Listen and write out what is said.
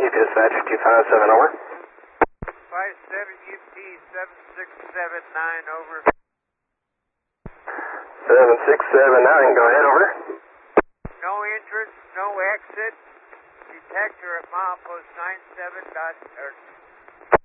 dispatch 257, over. 57 UP 7679, over. 7679, go ahead, over. No entrance, no exit. Detector at milepost 97.